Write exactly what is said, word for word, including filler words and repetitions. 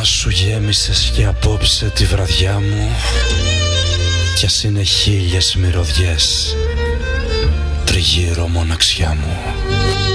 όνειρά σου γέμισες και απόψε τη βραδιά μου, κι ας είναι χίλιες μυρωδιές τριγύρω μοναξιά μου.